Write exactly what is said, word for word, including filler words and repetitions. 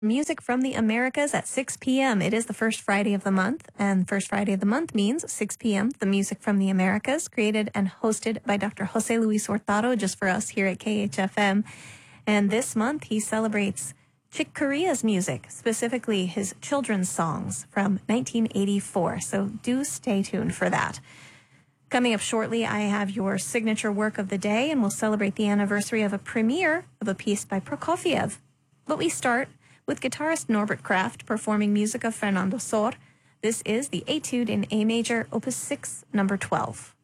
Music from the Americas at six p.m. It is the first Friday of the month, and first Friday of the month means six p.m. The Music from the Americas, created and hosted by Doctor Jose Luis Hurtado, just for us here at K H F M. And this month, he celebrates Chick Corea's music, specifically his children's songs from nineteen eighty-four. So do stay tuned for that. Coming up shortly, I have your signature work of the day, and we'll celebrate the anniversary of a premiere of a piece by Prokofiev. But we start with guitarist Norbert Kraft performing music of Fernando Sor. This is the Etude in A major, opus six, number twelve.